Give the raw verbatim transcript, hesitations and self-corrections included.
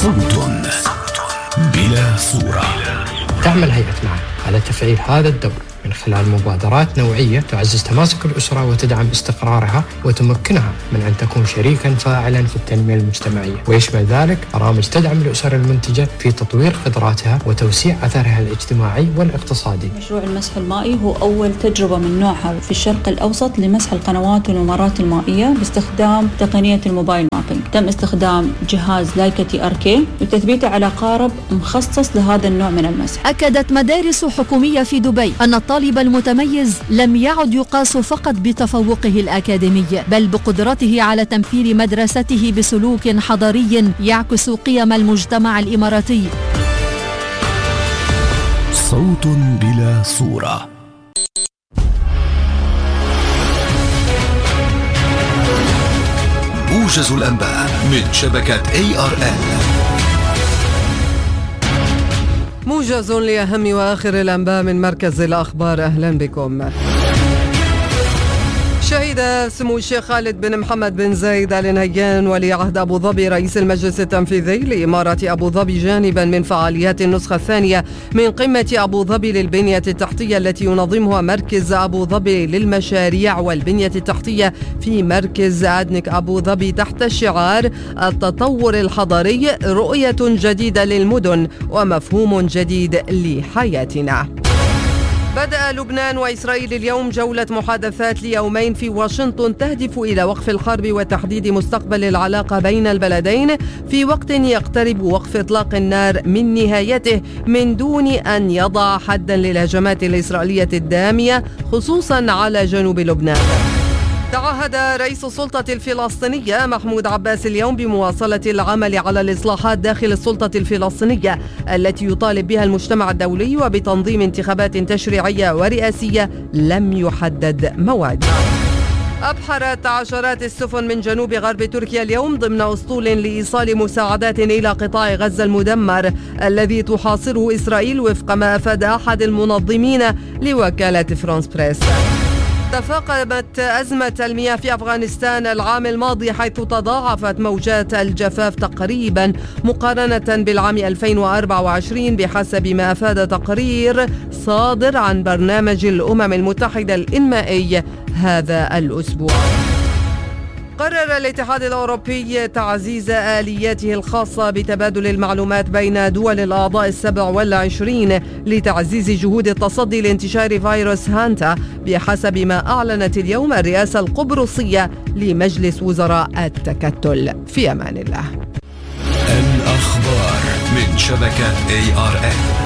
صوت بلا صورة. تعمل هيئة معا على تفعيل هذا الدور من خلال مبادرات نوعية تعزز تماسك الأسرة وتدعم استقرارها وتمكنها من أن تكون شريكا فاعلا في التنمية المجتمعية، ويشمل ذلك برامج تدعم الأسر المنتجة في تطوير قدراتها وتوسيع أثرها الاجتماعي والاقتصادي. مشروع المسح المائي هو أول تجربة من نوعها في الشرق الأوسط لمسح القنوات والممرات المائية باستخدام تقنية الموبايل مابينج. تم استخدام جهاز لايكا تي ار كي وتثبيته على قارب مخصص لهذا النوع من المسح. أكدت مدارس حكومية في دبي أن الطالب المتميز لم يعد يقاس فقط بتفوقه الأكاديمي، بل بقدرته على تمثيل مدرسته بسلوك حضاري يعكس قيم المجتمع الإماراتي. صوت بلا صورة. موجز الأنباء من شبكة إيه آر إل. موجز لأهم وآخر الأنباء من مركز الأخبار. أهلا بكم. شهد سمو الشيخ خالد بن محمد بن زايد آل نهيان ولي عهد أبو ظبي رئيس المجلس التنفيذي لإمارة أبو ظبي جانبا من فعاليات النسخة الثانية من قمة أبو ظبي للبنية التحتية التي ينظمها مركز أبو ظبي للمشاريع والبنية التحتية في مركز أدنك أبو ظبي تحت شعار التطور الحضري، رؤية جديدة للمدن ومفهوم جديد لحياتنا. بدأ لبنان وإسرائيل اليوم جولة محادثات ليومين في واشنطن تهدف إلى وقف الحرب وتحديد مستقبل العلاقة بين البلدين في وقت يقترب وقف إطلاق النار من نهايته من دون أن يضع حدا للهجمات الإسرائيلية الدامية خصوصا على جنوب لبنان. تعهد رئيس السلطة الفلسطينية محمود عباس اليوم بمواصلة العمل على الإصلاحات داخل السلطة الفلسطينية التي يطالب بها المجتمع الدولي وبتنظيم انتخابات تشريعية ورئاسية لم يحدد موعدها. أبحرت عشرات السفن من جنوب غرب تركيا اليوم ضمن أسطول لإيصال مساعدات إلى قطاع غزة المدمر الذي تحاصره إسرائيل وفق ما أفاد أحد المنظمين لوكالة فرانس بريس. تفاقمت أزمة المياه في أفغانستان العام الماضي حيث تضاعفت موجات الجفاف تقريبا مقارنة بالعام ألفين وأربعة وعشرين بحسب ما أفاد تقرير صادر عن برنامج الأمم المتحدة الإنمائي هذا الأسبوع. قرر الاتحاد الأوروبي تعزيز آلياته الخاصة بتبادل المعلومات بين دول الأعضاء السبع والعشرين لتعزيز جهود التصدي لانتشار فيروس هانتا بحسب ما أعلنت اليوم الرئاسة القبرصية لمجلس وزراء التكتل. في أمان الله. الأخبار من شبكة إيه آر إل.